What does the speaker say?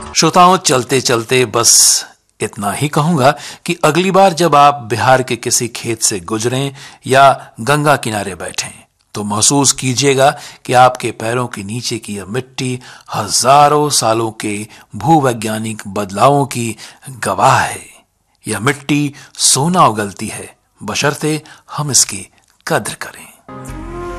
श्रोताओं, चलते चलते बस इतना ही कहूंगा कि अगली बार जब आप बिहार के किसी खेत से गुजरें या गंगा किनारे बैठें तो महसूस कीजिएगा कि आपके पैरों के नीचे की यह मिट्टी हजारों सालों के भूवैज्ञानिक बदलावों की गवाह है। यह मिट्टी सोना उगलती है, बशर्ते हम इसकी कद्र करें।